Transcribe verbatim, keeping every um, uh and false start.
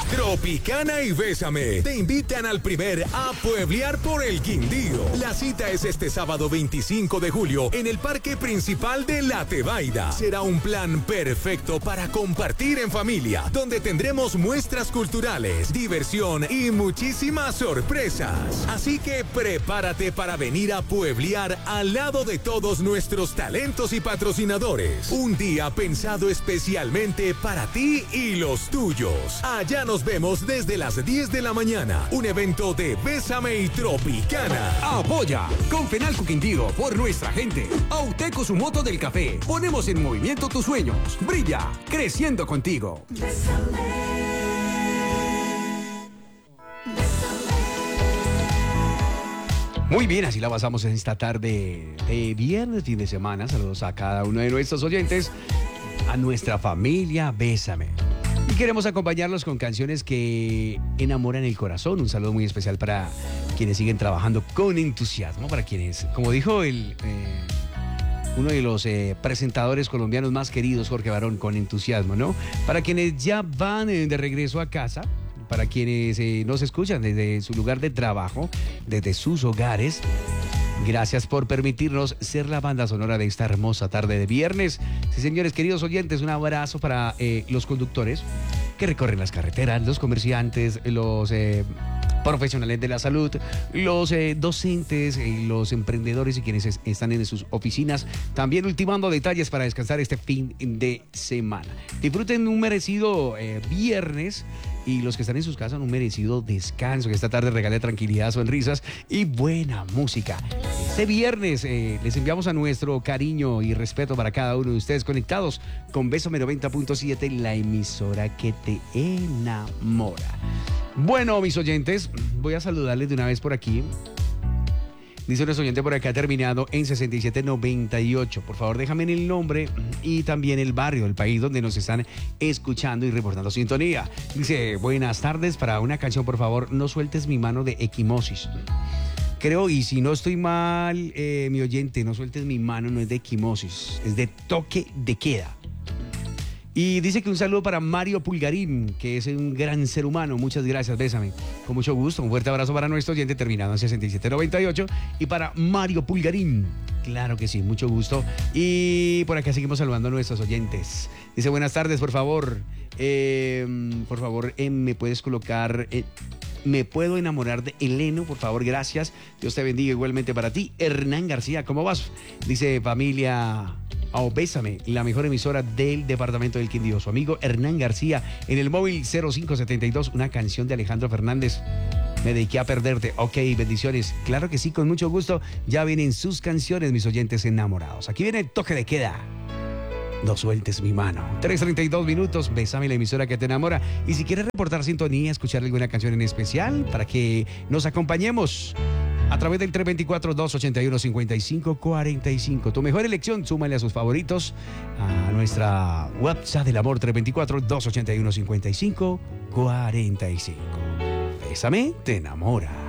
Tropicana y Bésame te invitan al primer A Pueblear por el Quindío. La cita es este sábado veinticinco de julio en el Parque Principal de La Tebaida. Será un plan perfecto para compartir en familia, donde tendremos muestras culturales, diversión y muchísimas sorpresas. Así que prepárate para venir a pueblear al lado de todos nuestros talentos y patrocinadores. Un día pensado especialmente para ti y los tuyos. Allá nos vemos desde las diez de la mañana. Un evento de Bésame y Tropicana. Apoya con Fenalco Quindío por nuestra gente. Auteco su moto del café. Ponemos en movimiento tus sueños. Brilla, creciendo contigo. Bésame. Muy bien, así la pasamos en esta tarde de viernes, fin de semana. Saludos a cada uno de nuestros oyentes, a nuestra familia Bésame. Y queremos acompañarlos con canciones que enamoran el corazón. Un saludo muy especial para quienes siguen trabajando con entusiasmo, para quienes, como dijo el eh, uno de los eh, presentadores colombianos más queridos, Jorge Barón, con entusiasmo, ¿no? Para quienes ya van eh, de regreso a casa, para quienes eh, nos escuchan desde su lugar de trabajo, desde sus hogares. Gracias por permitirnos ser la banda sonora de esta hermosa tarde de viernes. Sí, señores, queridos oyentes, un abrazo para eh, los conductores que recorren las carreteras, los comerciantes, los eh, profesionales de la salud, los eh, docentes, eh, los emprendedores y quienes es, están en sus oficinas, también ultimando detalles para descansar este fin de semana. Disfruten un merecido eh, viernes. Y los que están en sus casas, un merecido descanso, que esta tarde regale tranquilidad, sonrisas y buena música. Este viernes eh, les enviamos a nuestro cariño y respeto para cada uno de ustedes conectados con Bésame noventa punto siete, la emisora que te enamora. Bueno, mis oyentes, voy a saludarles de una vez por aquí. Dice nuestro oyente por acá, terminado en sesenta y siete noventa y ocho. Por favor, déjame el nombre y también el barrio, el país donde nos están escuchando y reportando sintonía. Dice, buenas tardes, para una canción, por favor, No sueltes mi mano, de Equimosis. Creo, y si no estoy mal, eh, mi oyente, No sueltes mi mano no es de Equimosis, es de Toque de Queda. Y dice que un saludo para Mario Pulgarín, que es un gran ser humano. Muchas gracias, Bésame. Con mucho gusto. Un fuerte abrazo para nuestro oyente terminado en sesenta y siete noventa y ocho. Y para Mario Pulgarín. Claro que sí, mucho gusto. Y por acá seguimos saludando a nuestros oyentes. Dice, buenas tardes, por favor. Eh, por favor, eh, ¿me puedes colocar... Eh, Me puedo enamorar de Eleno, por favor, gracias. Dios te bendiga igualmente para ti. Hernán García, ¿cómo vas? Dice, familia... Oh, Bésame, la mejor emisora del departamento del Quindío. Su amigo Hernán García en el móvil cero cinco setenta y dos, una canción de Alejandro Fernández. Me dediqué a perderte. Ok, bendiciones. Claro que sí, con mucho gusto. Ya vienen sus canciones, mis oyentes enamorados. Aquí viene Toque de Queda. No sueltes mi mano. tres treinta y dos minutos, Bésame, la emisora que te enamora. Y si quieres reportar sintonía, escuchar alguna canción en especial para que nos acompañemos a través del tres dos cuatro, dos ocho uno, cinco cinco cuatro cinco. Tu mejor elección, súmale a sus favoritos a nuestra WhatsApp del amor, tres dos cuatro, dos ocho uno, cinco cinco cuatro cinco. Bésame, te enamora.